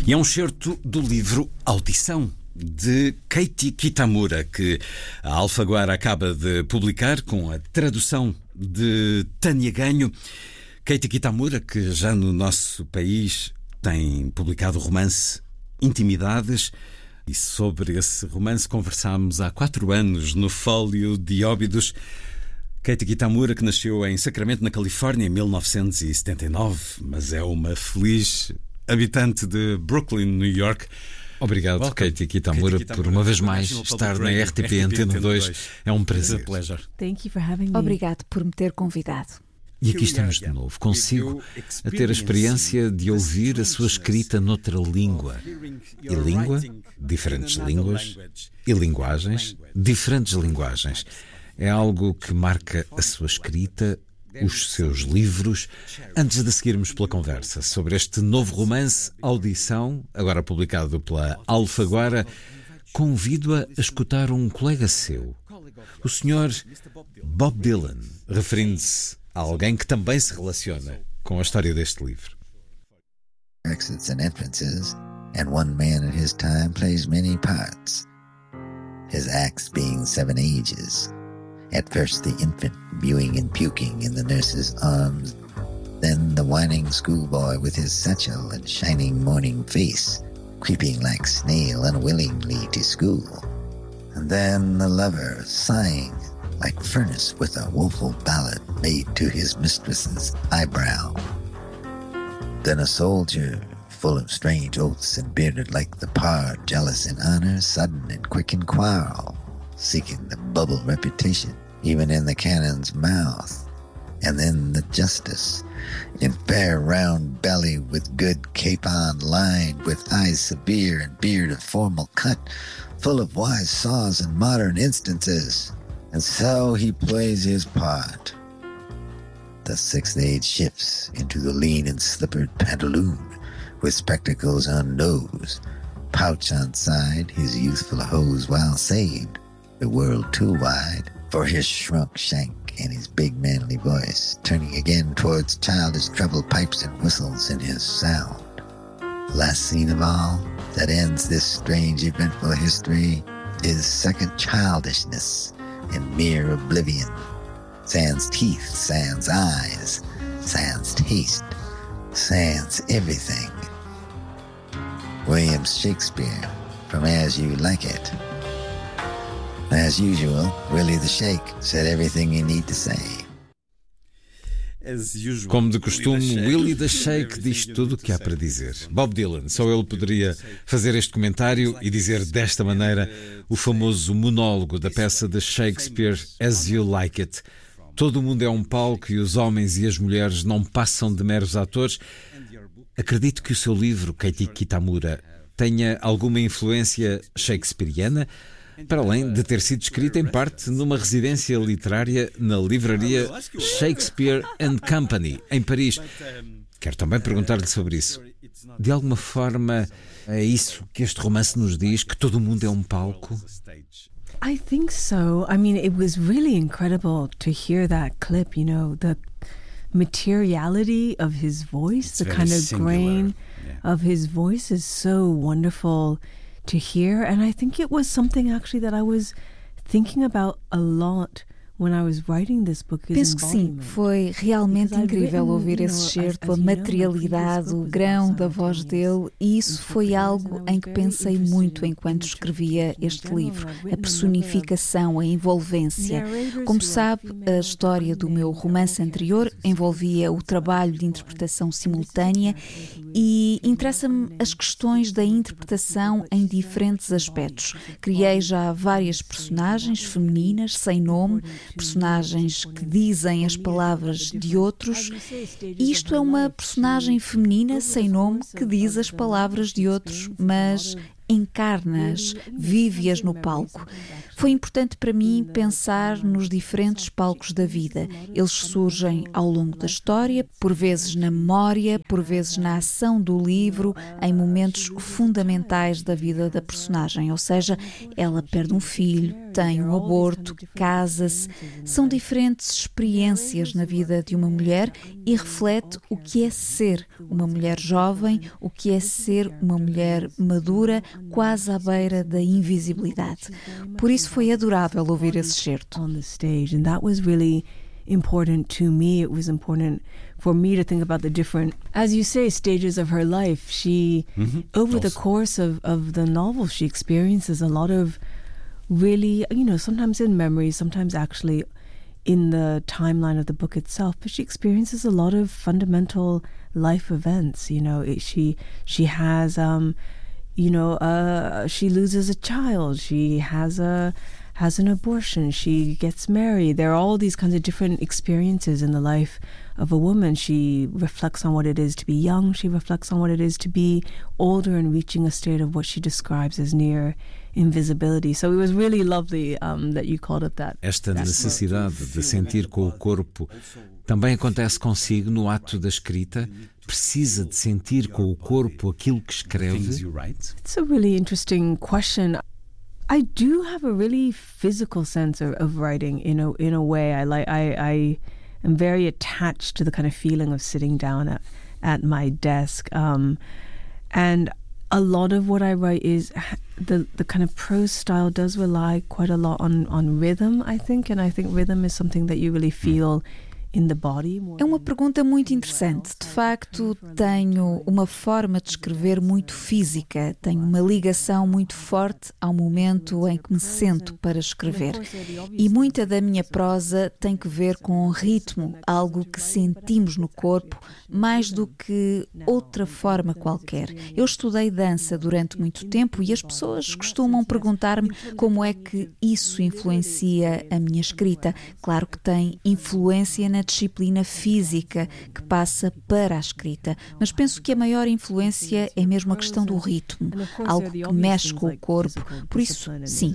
E é um excerto do livro Audição, de Keiichi Kitamura, que a Alfaguara acaba de publicar com a tradução de Tânia Ganho. Keiichi Kitamura, que já no nosso país tem publicado o romance Intimidades, e sobre esse romance conversámos há 4 anos no Fólio de Óbidos. Keiichi Kitamura, que nasceu em Sacramento, na Califórnia, em 1979, mas é uma feliz habitante de Brooklyn, New York. Obrigado, Keiichi Kitamura, por uma vez mais estar na RTP Antena 2. É um prazer. Obrigado por me ter convidado. E aqui estamos de novo, consigo a ter a experiência de ouvir a sua escrita noutra língua. E língua, diferentes línguas, e linguagens, diferentes linguagens. É algo que marca a sua escrita, os seus livros. Antes de seguirmos pela conversa sobre este novo romance, Audição, agora publicado pela Alfaguara, convido-a a escutar um colega seu, o Sr. Bob Dylan, referindo-se a alguém que também se relaciona com a história deste livro. Exits and entrances, and one man at his time plays many parts. His acts being 7 ages. At first the infant mewing and puking in the nurse's arms, then the whining schoolboy with his satchel and shining morning face, creeping like snail unwillingly to school, and then the lover sighing like furnace with a woeful ballad made to his mistress's eyebrow. Then a soldier, full of strange oaths and bearded like the pard, jealous in honor, sudden and quick in quarrel, seeking the bubble reputation, even in the cannon's mouth. And then the justice, in fair round belly, with good capon lined, with eyes severe and beard of formal cut, full of wise saws and modern instances. And so he plays his part. The 6th age shifts into the lean and slippered pantaloon, with spectacles on nose, pouch on side, his youthful hose well saved, the world too wide for his shrunk shank and his big manly voice, turning again towards childish treble pipes and whistles in his sound. Last scene of all, that ends this strange eventful history, is second childishness and mere oblivion. Sans teeth, sans eyes, sans taste, sans everything. William Shakespeare, from As You Like It. As usual, Willie the Shake said everything you need to say. Como de costume, Willie the Shake diz tudo o que há para dizer. Bob Dylan, só ele poderia fazer este comentário e dizer desta maneira o famoso monólogo da peça de Shakespeare, As You Like It. Todo o mundo é um palco e os homens e as mulheres não passam de meros atores. Acredito que o seu livro, Keiichi Kitamura, tenha alguma influência shakespeariana, para além de ter sido escrita em parte numa residência literária na livraria Shakespeare and Company, em Paris. Quero também perguntar-lhe sobre isso. De alguma forma, é isso que este romance nos diz, que todo o mundo é um palco? I think so. I mean, it was really incredible to hear that clip, you know, the materiality of his voice, the kind of grain of his voice is so wonderful to hear. And I think it was something actually that I was thinking about a lot when I was writing this book. Penso que sim, foi realmente incrível ouvir esse certo, a materialidade, o grão da voz dele, e isso foi algo em que pensei muito enquanto escrevia este livro, a personificação, a envolvência. Como sabe, a história do meu romance anterior envolvia o trabalho de interpretação simultânea e interessa-me as questões da interpretação em diferentes aspectos. Criei já várias personagens femininas, sem nome, personagens que dizem as palavras de outros. Isto é uma personagem feminina sem nome que diz as palavras de outros, mas encarna-as, vive-as no palco. Foi importante para mim pensar nos diferentes palcos da vida. Eles surgem ao longo da história, por vezes na memória, por vezes na ação do livro, em momentos fundamentais da vida da personagem. Ou seja, ela perde um filho, tem um aborto, casa-se. São diferentes experiências na vida de uma mulher e reflete o que é ser uma mulher jovem, o que é ser uma mulher madura, quase à beira da invisibilidade. Por isso foi adorável ouvir esse excerto. Important to me. It was important for me to think about the different, as you say, stages of her life. She, over the course of the novel, she experiences a lot of really, sometimes in memory, sometimes actually in the timeline of the book itself, but she experiences a lot of fundamental life events. She has, she loses a child. She has an abortion, she gets married. There are all these kinds of different experiences in the life of a woman. She reflects on what it is to be young. She reflects on what it is to be older and reaching a state of what she describes as near invisibility. So it was really lovely that you called it that. Esta necessidade de sentir com o corpo também acontece consigo no ato da escrita? Precisa de sentir com o corpo aquilo que escreve? It's a really interesting question. I do have a really physical sense of writing in a way. I am very attached to the kind of feeling of sitting down at my desk, and a lot of what I write is the kind of prose style does rely quite a lot on rhythm, I think, and I think rhythm is something that you really feel in the body. É uma pergunta muito interessante. De facto, tenho uma forma de escrever muito física, tenho uma ligação muito forte ao momento em que me sento para escrever. E muita da minha prosa tem que ver com o ritmo, algo que sentimos no corpo, mais do que outra forma qualquer. Eu estudei dança durante muito tempo e as pessoas costumam perguntar-me como é que isso influencia a minha escrita. Claro que tem influência na disciplina física que passa para a escrita, mas penso que a maior influência é mesmo a questão do ritmo, algo que mexe com o corpo. Por isso, sim.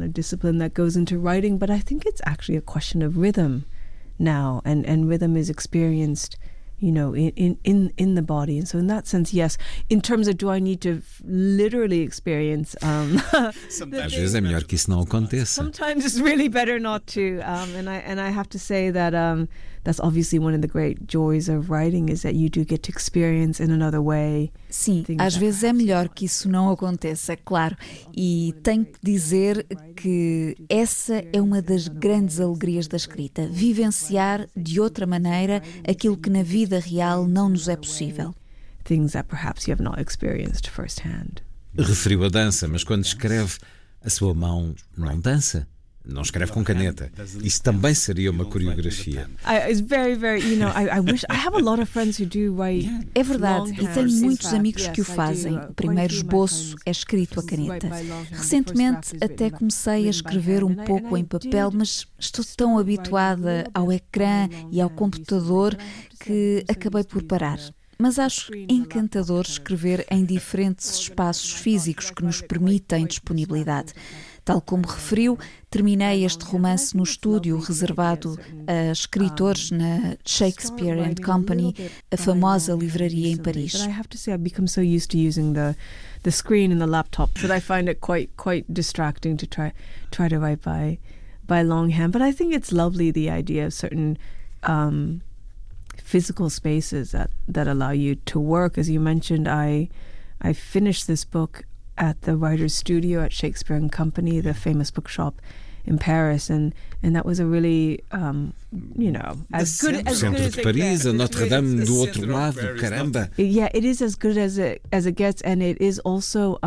But I think it's actually a question of rhythm now, and rhythm is experienced in the body. And so in that sense, yes. In terms of do I need to literally experience às vezes é melhor que isso não aconteça. Sometimes it's really better not to. And I have to say that that's obviously one of the great joys of writing is that you do get to experience in another way. Sim, às vezes é melhor que isso não aconteça, claro. E tenho que dizer que essa é uma das grandes alegrias da escrita, vivenciar de outra maneira aquilo que na vida real não nos é possível. Things that perhaps you have not experienced firsthand. Referiu a dança, mas quando escreve, a sua mão não dança. Não escreve com caneta. Isso também seria uma coreografia. It's very, very, I wish I have a lot of friends who do write. É verdade, e tenho muitos amigos que o fazem. O primeiro esboço é escrito a caneta. Recentemente até comecei a escrever um pouco em papel, mas estou tão habituada ao ecrã e ao computador que acabei por parar. Mas acho encantador escrever em diferentes espaços físicos que nos permitem disponibilidade. Tal como referiu, terminei este romance no estúdio reservado a escritores na Shakespeare and Company, a famosa livraria em Paris. I have to say I've become so used to using the screen and the laptop that I find it quite distracting to try to write by longhand. But I think it's lovely, the idea of certain physical spaces that allow you to work. As you mentioned, I finished this book at the Writer's Studio at Shakespeare and Company, the famous bookshop in Paris, and that was a really, as good as centro de Paris, a Notre Dame do outro lado, caramba. Yeah, it is as good as it gets, and it is also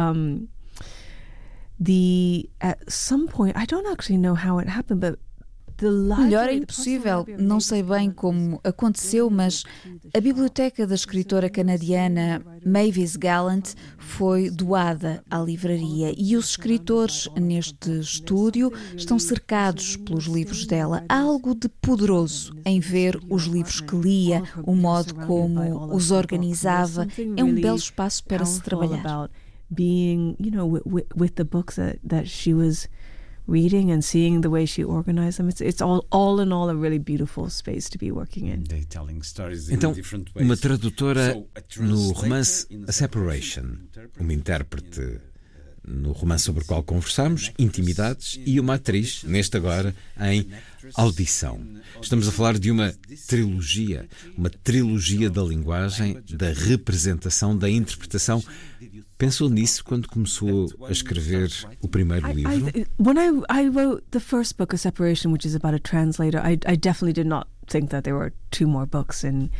at some point, I don't actually know how it happened, but Melhor é impossível, não sei bem como aconteceu, mas a biblioteca da escritora canadiana Mavis Gallant foi doada à livraria e os escritores neste estúdio estão cercados pelos livros dela. Há algo de poderoso em ver os livros que lia, o modo como os organizava. É um belo espaço para se trabalhar. Being, with the books that she was reading and seeing the way she organized them, it's all in all a really beautiful space to be working in. Então, uma tradutora no romance A Separation, uma intérprete no romance sobre o qual conversamos, Intimidades, e uma atriz, neste agora, em Audição. Estamos a falar de uma trilogia da linguagem, da representação, da interpretação. Pensou nisso quando começou a escrever o primeiro livro? When I wrote the first book, A Separation, which is about a translator, I definitely did not think that there were two more books in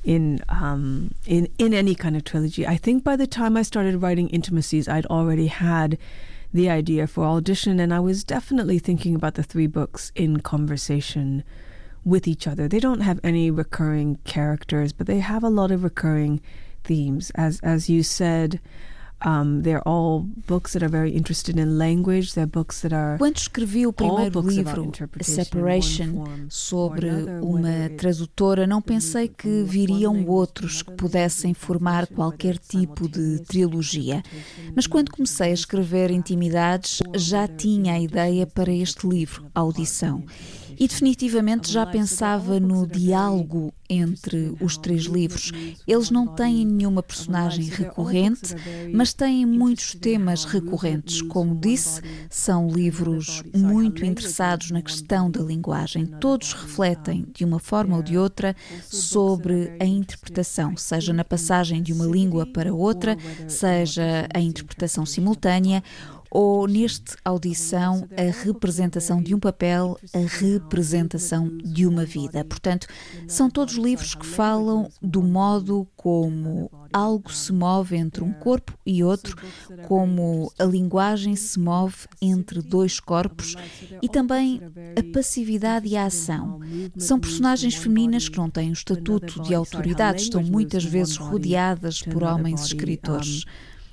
any kind of trilogy. I think by the time I started writing Intimacies, I'd already had the idea for Audition, and I was definitely thinking about the three books in conversation with each other. They don't have any recurring characters, but they have a lot of recurring themes. As you said, they're all books that are very interested in language. They're books that are. Quando escrevi o primeiro livro, A Separation, sobre uma tradutora, não pensei que viriam outros que pudessem formar qualquer tipo de trilogia. Mas quando comecei a escrever Intimidades, já tinha a ideia para este livro, Audição. E definitivamente já pensava no diálogo entre os três livros. Eles não têm nenhuma personagem recorrente, mas têm muitos temas recorrentes. Como disse, são livros muito interessados na questão da linguagem. Todos refletem, de uma forma ou de outra, sobre a interpretação, seja na passagem de uma língua para outra, seja a interpretação simultânea, ou neste Audição, a representação de um papel, a representação de uma vida. Portanto, são todos livros que falam do modo como algo se move entre um corpo e outro, como a linguagem se move entre dois corpos e também a passividade e a ação. São personagens femininas que não têm o estatuto de autoridade, estão muitas vezes rodeadas por homens escritores.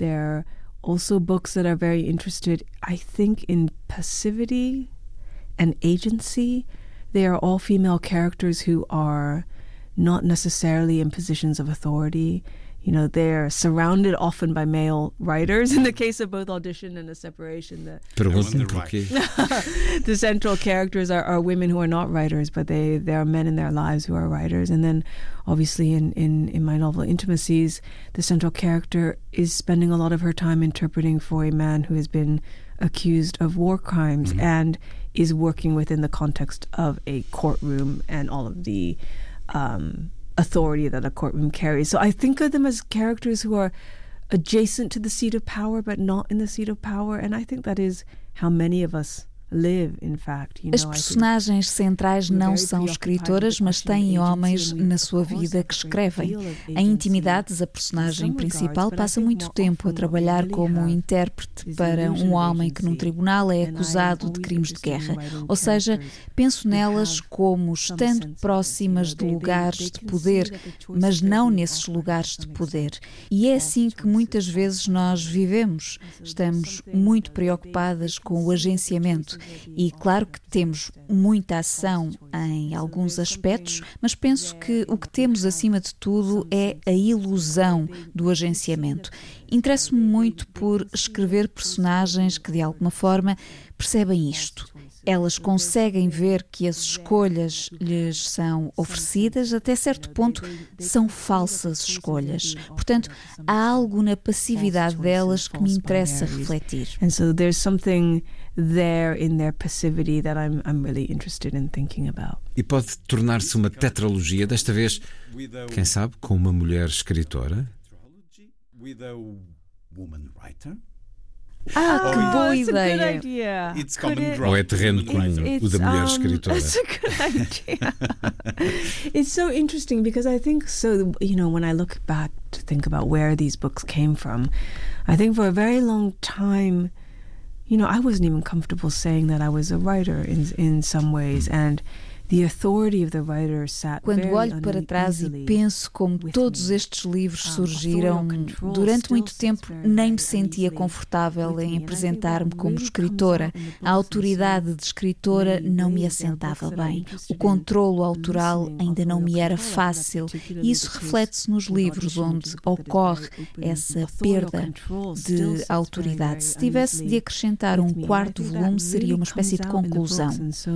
Also books that are very interested, I think, in passivity and agency. They are all female characters who are not necessarily in positions of authority. You know, they're surrounded often by male writers. In the case of both Audition and A Separation, Pergunte-me porquê. The central characters are women who are not writers, but there are men in their lives who are writers. And then, obviously, in my novel Intimacies, the central character is spending a lot of her time interpreting for a man who has been accused of war crimes and is working within the context of a courtroom and all of the authority that a courtroom carries. So I think of them as characters who are adjacent to the seat of power but not in the seat of power, and I think that is how many of us live, in fact. As personagens centrais não são escritoras, mas têm homens na sua vida que escrevem. Em Intimidades, a personagem principal passa muito tempo a trabalhar como intérprete para um homem que num tribunal é acusado de crimes de guerra. Ou seja, penso nelas como estando próximas de lugares de poder, mas não nesses lugares de poder. E é assim que muitas vezes nós vivemos. Estamos muito preocupadas com o agenciamento. E claro que temos muita ação em alguns aspectos, mas penso que o que temos acima de tudo é a ilusão do agenciamento. Interesso-me muito por escrever personagens que de alguma forma percebem isto. Elas conseguem ver que as escolhas lhes são oferecidas, até certo ponto são falsas escolhas. Portanto, há algo na passividade delas que me interessa refletir. And so there's something there in their passivity that I'm really interested in thinking about. E pode tornar-se uma tetralogia, desta vez, quem sabe, com uma mulher escritora? With a woman writer? Que boa ideia! Ou é terreno comum o da mulher escritora? That's a good idea. It's so interesting because I think so, you know, when I look back to think about where these books came from, I think for a very long time, you know, I wasn't even comfortable saying that I was a writer in some ways, and the authority of the writer sat Quando very olho para trás e penso como todos estes livros surgiram, durante muito tempo nem me sentia confortável em apresentar-me como escritora. A autoridade de escritora não me assentava bem. O controlo autoral ainda não me era fácil. E isso reflete-se nos livros, onde ocorre essa perda de autoridade. Se tivesse de acrescentar um quarto volume, seria uma espécie de conclusão.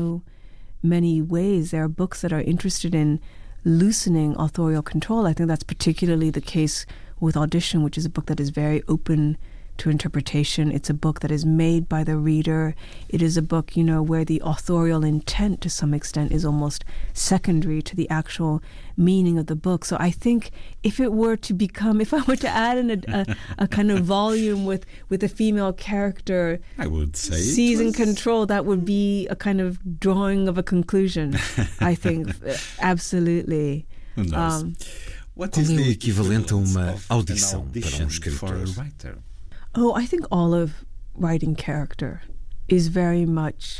Many ways there are books that are interested in loosening authorial control. I think that's particularly the case with Audition, which is a book that is very open to interpretation. It's a book that is made by the reader. It is a book, where the authorial intent to some extent is almost secondary to the actual meaning of the book. So I think if I were to add in a kind of volume with a female character, I would say season control, that would be a kind of drawing of a conclusion, I think. Absolutely. Who knows? Qual é o equivalente a uma audição para um escritor? I think all of writing character is very much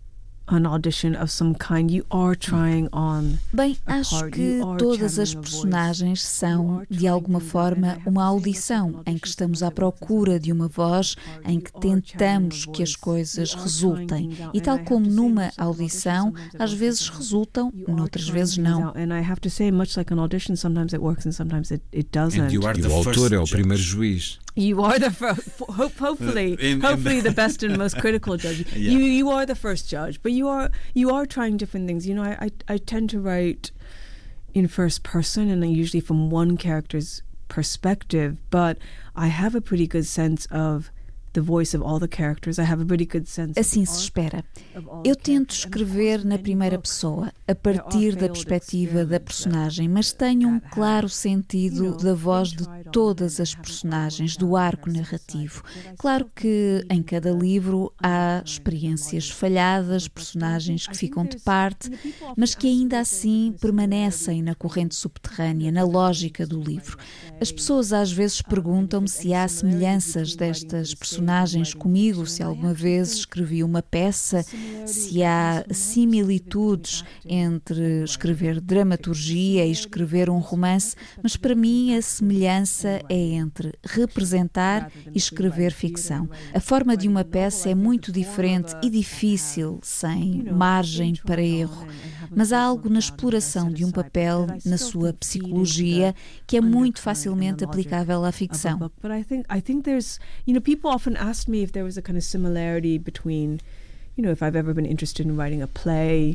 an audition of some kind. You are trying on. Bem, acho que todas as personagens são, de alguma forma, uma audição em que estamos à procura de uma voz, em que tentamos que as coisas resultem. E tal como numa audição, às vezes resultam, noutras vezes não. And I have to say, much like an audition, sometimes it works and sometimes it doesn't. E o autor é o primeiro juiz. You are the first, hopefully the best and most critical judge. Yeah. You are the first judge, but you are trying different things. I tend to write in first person, and usually from one character's perspective. But I have a pretty good sense of the voice of all the characters. I have a pretty good sense. Assim se espera. Eu tento escrever na primeira pessoa, a partir da perspectiva da personagem, mas tenho um claro sentido da voz de todas as personagens, do arco narrativo. Claro que em cada livro há experiências falhadas, personagens que ficam de parte, mas que ainda assim permanecem na corrente subterrânea, na lógica do livro. As pessoas às vezes perguntam-me se há semelhanças destas personagens comigo, se alguma vez escrevi uma peça, se há similitudes entre escrever dramaturgia e escrever um romance, mas para mim a semelhança é entre representar e escrever ficção. A forma de uma peça é muito diferente e difícil, sem margem para erro, mas há algo na exploração de um papel, na sua psicologia, que é muito facilmente aplicável à ficção. But I think there's, people often ask me if there was a kind of similarity between, if I've ever been interested in writing a play,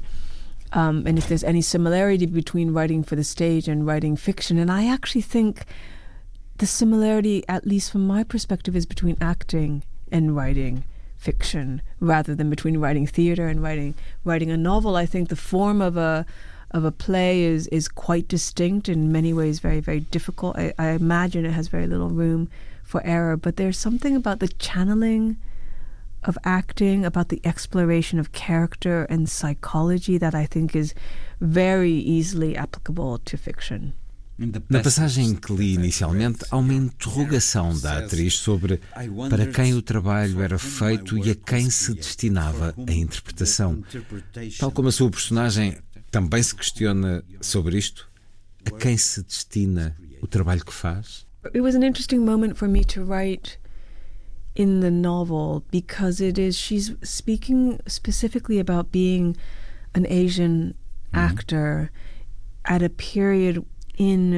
and if there's any similarity between writing for the stage and writing fiction. And I actually think the similarity, at least from my perspective, is between acting and writing fiction rather than between writing theatre and writing a novel. I think the form of a play is quite distinct, in many ways very, very difficult. I imagine it has very little room for error, but there's something about the channeling of acting, about the exploration of character and psychology that I think is very easily applicable to fiction. Na passagem que li inicialmente, há uma interrogação da atriz sobre para quem o trabalho era feito e a quem se destinava a interpretação. Tal como a sua personagem também se questiona sobre isto, a quem se destina o trabalho que faz? It was an interesting moment for me to write in the novel because she's speaking specifically about being an Asian actor at a period in,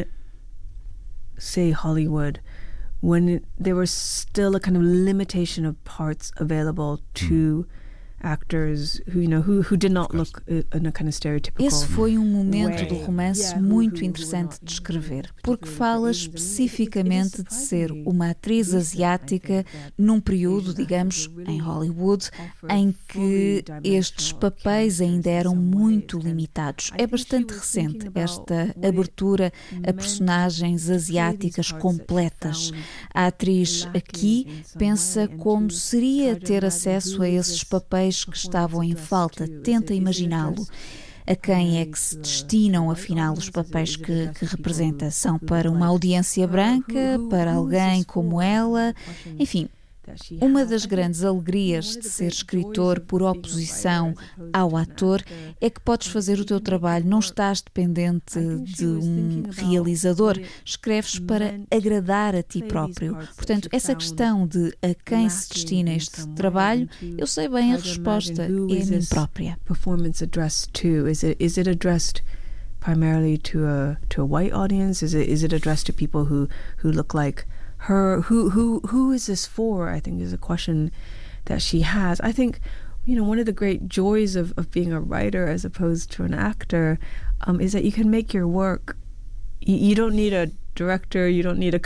say, Hollywood, when there was still a kind of limitation of parts available to actors who did not look in a kind of stereotypical way. Esse foi momento do romance muito interessante de escrever, porque fala especificamente de ser uma atriz asiática num período, digamos, em Hollywood, em que estes papéis ainda eram muito limitados. É bastante recente esta abertura a personagens asiáticas completas. A atriz aqui pensa como seria ter acesso a esses papéis que estavam em falta, tenta imaginá-lo. A quem é que se destinam, afinal, os papéis que representa? São para uma audiência branca, para alguém como ela? Enfim, uma das grandes alegrias de ser escritor por oposição ao ator é que podes fazer o teu trabalho, não estás dependente de um realizador, escreves para agradar a ti próprio. Portanto, essa questão de a quem se destina este trabalho, eu sei bem a resposta, é a mim própria. Performance addressed to? Is it addressed primarily to a white audience? Is it addressed to people who look like her? Who is this for? I think is a question that she has. I think, one of the great joys of being a writer as opposed to an actor is that you can make your work. You don't need a director, you don't need a